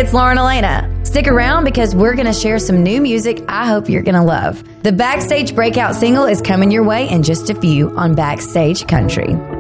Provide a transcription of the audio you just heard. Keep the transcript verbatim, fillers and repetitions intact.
it's Lauren Elena. Stick around because we're going to share some new music I hope you're going to love. The Backstage Breakout single is coming your way in just a few on Backstage Country.